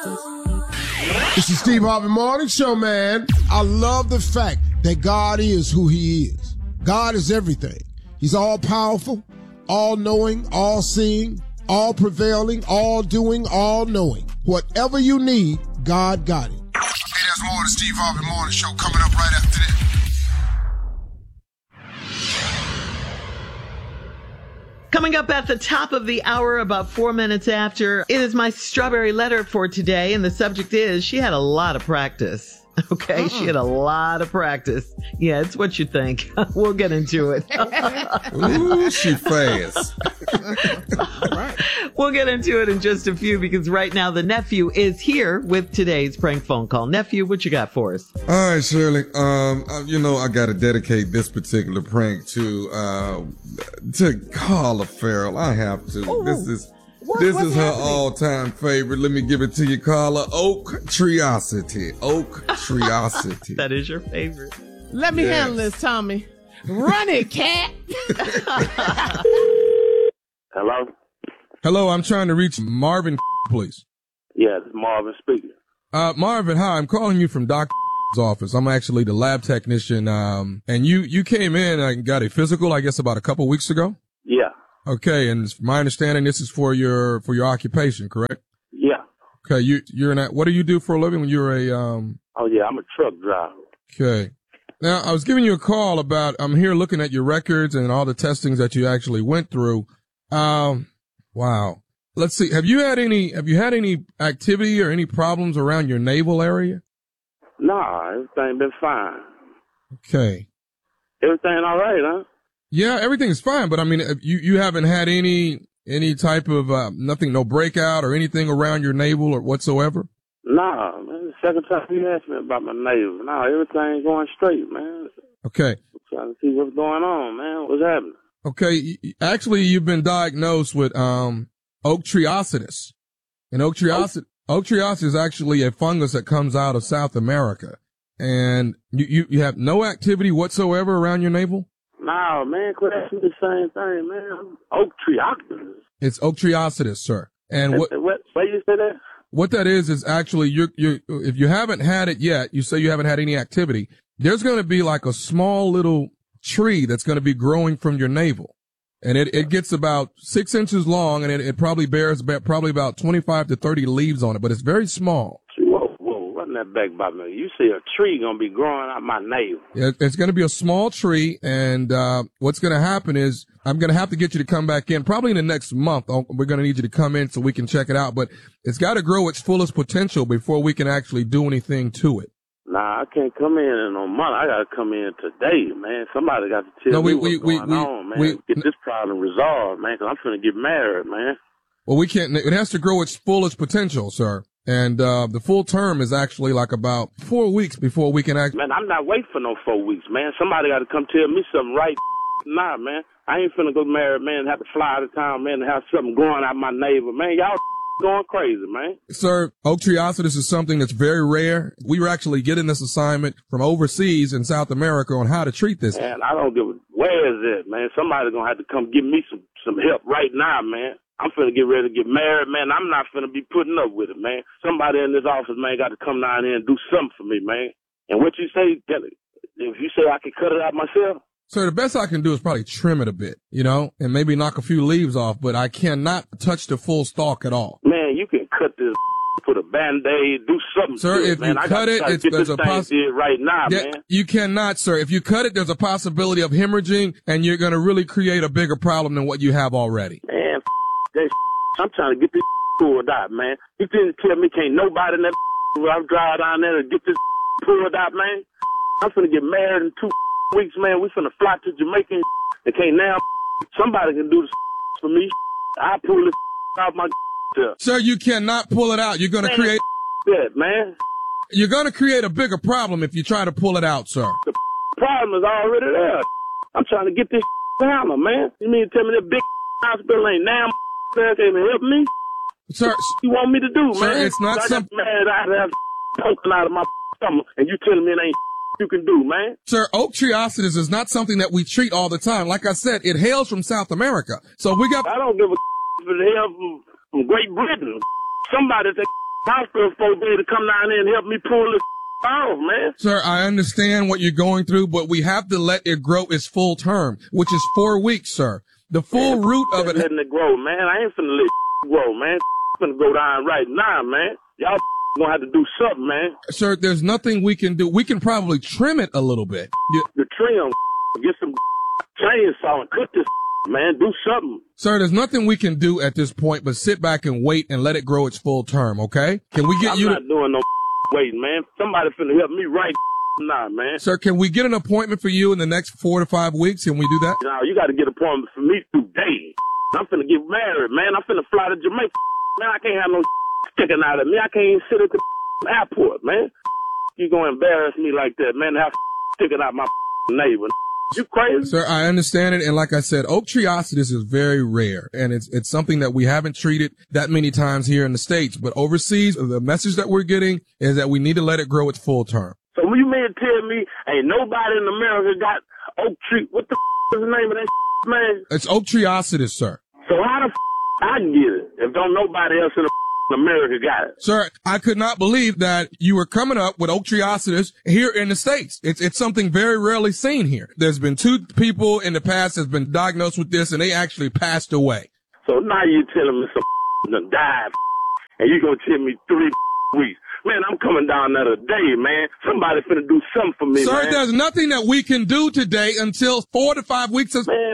It's the Steve Harvey Morning Show, man. I love the fact that God is who he is. God is everything. He's all powerful, all knowing, all seeing, all prevailing, all doing, all knowing. Whatever you need, God got it. Hey, there's more of the Steve Harvey Morning Show coming up right after this. Coming up at the top of the hour, about 4 minutes after, it is my strawberry letter for today, and the subject is, she had a lot of practice. Okay, she had a lot of practice. Yeah, it's what you think. We'll get into it. Ooh, she fast. Right. We'll get into it in just a few, because right now the nephew is here with today's prank phone call. Nephew, what you got for us? All right, Shirley. I got to dedicate this particular prank to Carla Farrell. I have to. Ooh. This is her all-time favorite. Let me give it to you, Carla. Oak Triosity. That is your favorite. Let me handle this, Tommy. Run it, cat. Hello? Hello, I'm trying to reach Marvin, please. Yeah, this is Marvin speaking. Marvin, hi. I'm calling you from Doc's office. I'm actually the lab technician. And you came in and got a physical, I guess, about a couple weeks ago? Yeah. Okay, and it's my understanding this is for your occupation, correct? Yeah. Okay, you're what do you do for a living when you're a Oh yeah, I'm a truck driver. Okay. Now, I was giving you a call about I'm here looking at your records and all the testings that you actually went through. Wow. Let's see. Have you had any activity or any problems around your navel area? Nah, everything been fine. Okay. Everything all right, huh? Yeah, everything's fine, but I mean, you haven't had any type of, nothing, no breakout or anything around your navel or whatsoever? Nah, man, the second time you asked me about my navel. Nah, everything's going straight, man. Okay. I'm trying to see what's going on, man. What's happening? Okay, actually, you've been diagnosed with, Ochreocetus. And Ochreocetus is actually a fungus that comes out of South America. And you have no activity whatsoever around your navel? Nah, man, quit asking me the same thing, man. Ochreocetus. It's Ochreocetus, sir. And what you say that? What that is actually if you haven't had it yet, you say you haven't had any activity, there's going to be like a small little tree that's going to be growing from your navel. And it gets about 6 inches long, and it probably bears about 25 to 30 leaves on it, but it's very small. Whoa, run that back by me. You see a tree going to be growing out my navel. It's going to be a small tree, and what's going to happen is I'm going to have to get you to come back in probably in the next month. We're going to need you to come in so we can check it out, but it's got to grow its fullest potential before we can actually do anything to it. Nah, I can't come in a month. I got to come in today, man. Somebody got to tell me what's going on, man. Get this problem resolved, man, because I'm finna get married, man. Well, we can't. It has to grow its fullest potential, sir. And the full term is actually like about 4 weeks before we can act. Man, I'm not waiting for no 4 weeks, man. Somebody got to come tell me something right now, man. I ain't finna go married, man, and have to fly out of town, man, and have something growing out my navel, man. Y'all going crazy, man. Sir, Ochreocetus is something that's very rare. We were actually getting this assignment from overseas in South America on how to treat this. Man, I don't give a, where is it, man? Somebody's gonna have to come give me some help right now, man. I'm finna get ready to get married, man. I'm not finna be putting up with it, man. Somebody in this office, man, got to come down here and do something for me, man. And what you say, if you say I can cut it out myself? Sir, the best I can do is probably trim it a bit, and maybe knock a few leaves off, but I cannot touch the full stalk at all. Man, you can cut this, put a Band-Aid, do something. Sir, to if man. you cut it, there's a possibility right now, man. You cannot, sir. If you cut it, there's a possibility of hemorrhaging, and you're going to really create a bigger problem than what you have already. Man, that I'm trying to get this pulled out, man. You didn't tell me can't nobody in that where I'm driving down there to get this pulled out, man. I'm finna get married in 2 weeks, man. We finna fly to Jamaica and can't now somebody can do this for me. I pull this out my Sir, you cannot pull it out. You're going to create that, man. You're going to create a bigger problem if you try to pull it out, sir. The problem is already there. I'm trying to get this down, man. You mean to tell me that big hospital ain't now there can't even help me? Sir, you want me to do, sir, man? It's not something. Man, I have poking out of my stomach, and you telling me it ain't you can do, man. Sir, Ochreocetus is not something that we treat all the time. Like I said, it hails from South America. So we got. I don't give a for the hell from Great Britain. Somebody take hospital for a day to come down there and help me pull this off, man. Sir, I understand what you're going through, but we have to let it grow its full term, which is 4 weeks, sir. The full root of it. Letting it grow, man. I ain't finna let it grow, man. Finna go down right now, man. Y'all gonna have to do something, man. Sir, there's nothing we can do. We can probably trim it a little bit. The trim, get some chainsaw and cut this, man. Do something. Sir, there's nothing we can do at this point but sit back and wait and let it grow its full term, okay? Can we get I'm not doing no waiting, man. Somebody finna help me right now, man. Sir, can we get an appointment for you in the next 4 to 5 weeks? Can we do that? No, you gotta get an appointment for me today. I'm finna get married, man. I'm finna fly to Jamaica. Man, I can't have no sticking out of me. I can't even sit at the airport, man. You gonna embarrass me like that, man, to have sticking out my neighbor. You crazy? Sir, I understand it. And like I said, oak treacitus is very rare. And it's something that we haven't treated that many times here in the States. But overseas, the message that we're getting is that we need to let it grow its full term. So you mean to tell me ain't nobody in America got oak tree? What the is the name of that man? It's oak treacitus, sir. So how the I can get it if don't nobody else in America got it? Sir, I could not believe that you were coming up with oak treacitus here in the States. It's something very rarely seen here. There's been 2 people in the past that's been diagnosed with this, and they actually passed away. So now you're telling me some done died, and you gonna tell me 3 weeks? Man, I'm coming down there today, man. Somebody finna do something for me, Sir, man. there's nothing that we can do today until 4 to 5 weeks. Man,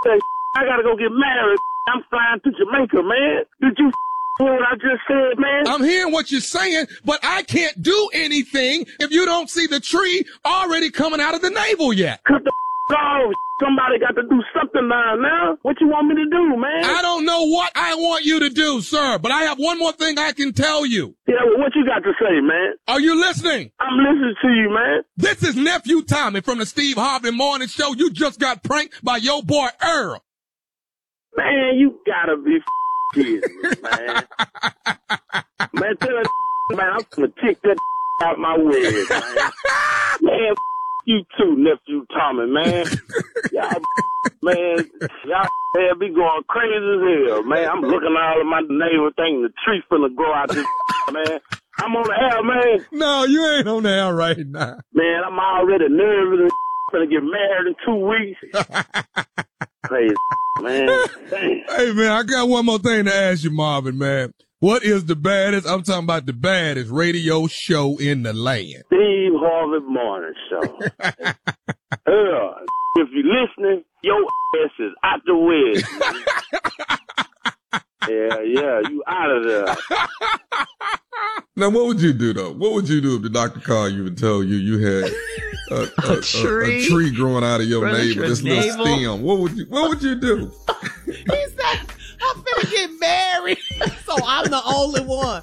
I gotta go get married. I'm flying to Jamaica, man. Did you hear what I just said, man? I'm hearing what you're saying, but I can't do anything if you don't see the tree already coming out of the navel yet. Cut the off. Somebody got to do something now. What you want me to do, man? I don't know what I want you to do, sir, but I have one more thing I can tell you. Yeah, well, what you got to say, man? Are you listening? I'm listening to you, man. This is Nephew Tommy from the Steve Harvey Morning Show. You just got pranked by your boy Earl. Man, you gotta be kidding me, man. Man, tell that man, I'm gonna kick that out my way, man. Man, you too, Nephew Tommy, man. Y'all have me going crazy as hell, man. I'm looking all of my neighbor thinking the tree finna grow out this, man. I'm on the air, man. No, you ain't on the air right now. Man, I'm already nervous and finna get married in 2 weeks. Crazy, man. Dang. Hey, man, I got one more thing to ask you, Marvin, man. What is the baddest, I'm talking about the baddest radio show in the land? Steve Harvey Morning Show. If you're listening, your ass is out the way. Yeah, you out of there. Now, what would you do, though? What would you do if the doctor called you and told you you had a tree growing out of your navel, this little stem? What would you do? He said, I'm finna get married, so I'm the only one.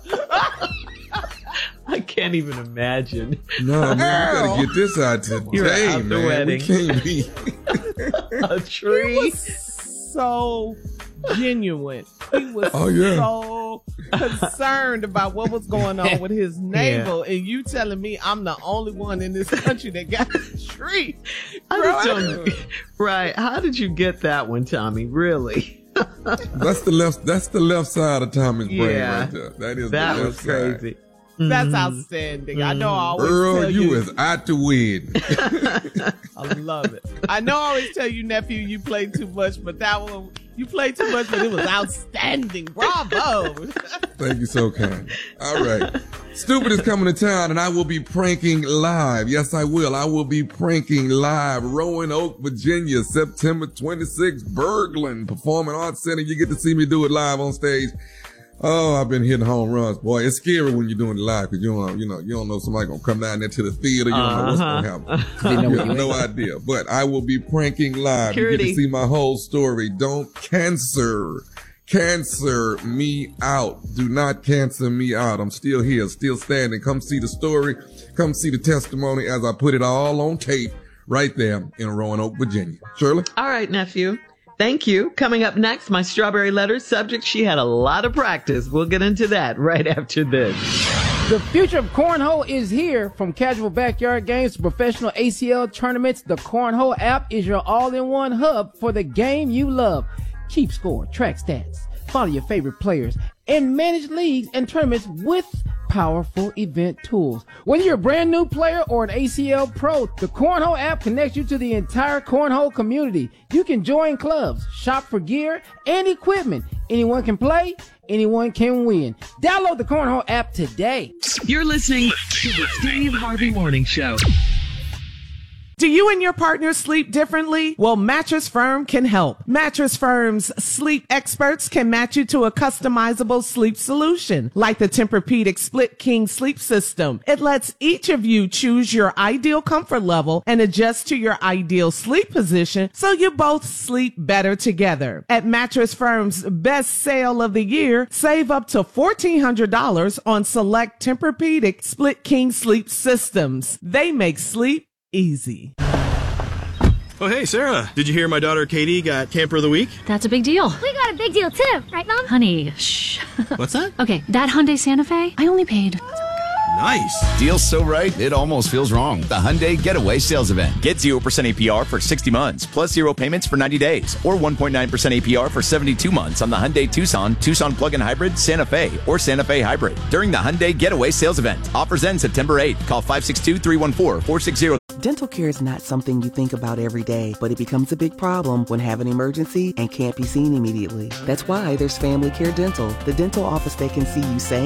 I can't even imagine. No, man, we gotta get this out today, man. Wedding. We can't be a tree. So genuine. He was so concerned about what was going on with his navel, and you telling me I'm the only one in this country that got a tree. Right. How did you get that one, Tommy? Really? That's the left side of Tommy's brain right there. That was crazy. That's outstanding. I know I always Earl, tell you. is out to win. I love it. I know I always tell you, nephew, you played too much, but that one, you played too much, but it was outstanding. Bravo. Thank you so kind. All right. Stupid is coming to town, and I will be pranking live. Yes, I will. I will be pranking live. Roanoke, Virginia, September 26th, Berglund Performing Arts Center. You get to see me do it live on stage. Oh, I've been hitting home runs, boy. It's scary when you're doing it live because you don't know somebody gonna come down there to the theater. You don't know what's gonna happen. You have no idea. But I will be pranking live. You get to see my whole story. Don't cancer me out. Do not cancer me out. I'm still here, still standing. Come see the story. Come see the testimony as I put it all on tape right there in Roanoke, Virginia. Shirley? All right, nephew. Thank you. Coming up next, my strawberry letter subject. She had a lot of practice. We'll get into that right after this. The future of cornhole is here. From casual backyard games to professional ACL tournaments, the Cornhole app is your all-in-one hub for the game you love. Keep score, track stats, follow your favorite players, and manage leagues and tournaments with powerful event tools. Whether you're a brand new player or an ACL pro, the Cornhole app connects you to the entire Cornhole community. You can join clubs, shop for gear and equipment. Anyone can play, anyone can win. Download the Cornhole app today. You're listening to the Steve Harvey Morning Show. Do you and your partner sleep differently? Well, Mattress Firm can help. Mattress Firm's sleep experts can match you to a customizable sleep solution, like the Tempur-Pedic Split King Sleep System. It lets each of you choose your ideal comfort level and adjust to your ideal sleep position so you both sleep better together. At Mattress Firm's best sale of the year, save up to $1,400 on select Tempur-Pedic Split King Sleep Systems. They make sleep easy. Oh, hey, Sarah. Did you hear my daughter Katie got Camper of the Week? That's a big deal. We got a big deal too, right, Mom? Honey, shh. What's that? Okay, that Hyundai Santa Fe, I only paid. Nice. Deal's so right, it almost feels wrong. The Hyundai Getaway Sales Event. Get 0% APR for 60 months, plus 0 payments for 90 days, or 1.9% APR for 72 months on the Hyundai Tucson, Tucson Plug-in Hybrid, Santa Fe, or Santa Fe Hybrid during the Hyundai Getaway Sales Event. Offers end September 8th. Call 562-314-460. Dental care is not something you think about every day, but it becomes a big problem when have an emergency and can't be seen immediately. That's why there's Family Care Dental, the dental office that can see you sane